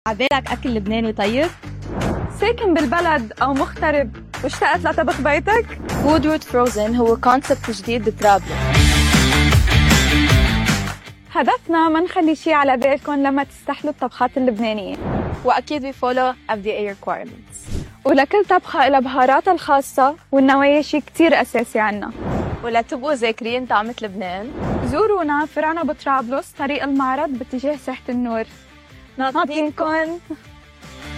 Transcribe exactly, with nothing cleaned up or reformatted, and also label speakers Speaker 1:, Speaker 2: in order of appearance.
Speaker 1: عبالك أكل لبناني طيب؟
Speaker 2: ساكن بالبلد أو مغترب واشتقت لطبخ بيتك؟
Speaker 1: وودورد فروزن هو كونسبت جديد بطرابلس.
Speaker 2: هدفنا ما نخلي شي على بالكم لما تستحلوا الطبخات اللبنانية،
Speaker 1: وأكيد we follow إف دي إيه requirements.
Speaker 2: ولكل طبخة إلها بهاراتها الخاصة والنوايا شي كتير أساسي عنا.
Speaker 1: ولا تبقوا ذاكرين طعمة لبنان؟
Speaker 2: زورونا فرعنا بطرابلس طريق المعرض باتجاه ساحة النور. ناطرينكن.